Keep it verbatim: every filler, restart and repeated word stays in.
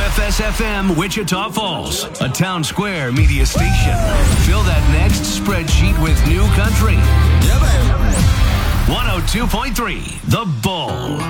F S F M Wichita Falls, a Town Square media station. Fill that next spreadsheet with new country. Yeah, baby. one oh two point three, The Bull.